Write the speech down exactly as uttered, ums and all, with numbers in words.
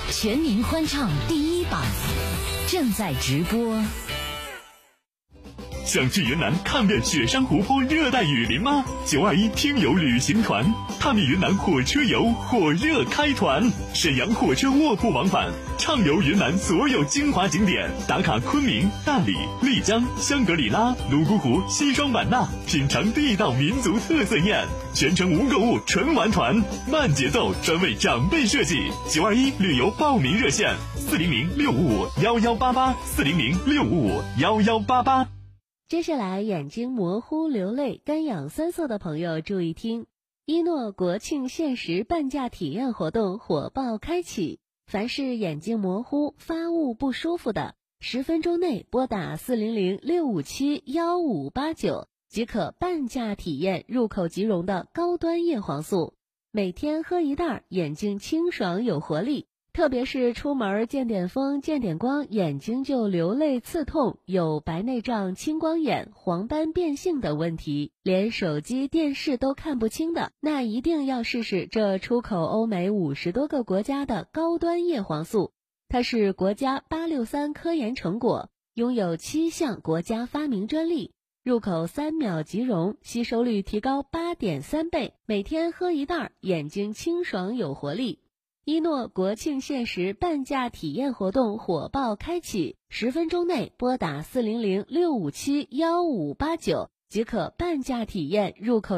全民欢唱第一榜正在直播。 想去云南看遍雪山湖泊、热带雨林吗？九二一听友旅行团探秘云南火车游火热开团，沈阳火车卧铺往返，畅游云南所有精华景点，打卡昆明、大理、丽江、香格里拉、泸沽湖、西双版纳，品尝地道民族特色宴，全程无购物纯玩团，慢节奏，专为长辈设计。九二一旅游报名热线：四零零六五五幺幺八八，四零零六五五幺幺八八。 接下来，眼睛模糊、流泪、干痒酸涩的朋友注意听，一诺国庆限时半价体验活动火爆开启，凡是眼睛模糊、发物不舒服的，十分钟内拨打四零零六五七幺五八九即可半价体验入口即溶的高端叶黄素，每天喝一袋，眼睛清爽有活力。特别是出门见点风见点光，眼睛就流泪刺痛，有白内障、青光眼、黄斑变性等问题，连手机电视都看不清的，那一定要试试这出口欧美五十多个国家的高端叶黄素。它是国家八六三科研成果，拥有七项国家发明专利，入口三秒即溶，吸收率提高 八点三 倍，每天喝一袋，眼睛清爽有活力。一诺国庆限时半价体验活动火爆开启，十分钟内拨打四零零六五七幺五八九即可半价体验入口